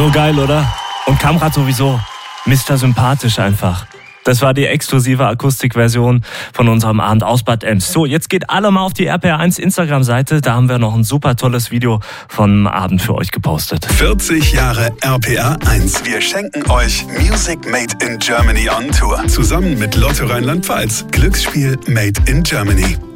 So geil, oder? Und Kamrat sowieso. Mr. Sympathisch einfach. Das war die exklusive Akustikversion von unserem Abend aus Bad Ems. So, jetzt geht alle mal auf die RPR1 Instagram-Seite. Da haben wir noch ein super tolles Video vom Abend für euch gepostet. 40 Jahre RPR1. Wir schenken euch Music Made in Germany on Tour. Zusammen mit Lotto Rheinland-Pfalz. Glücksspiel Made in Germany.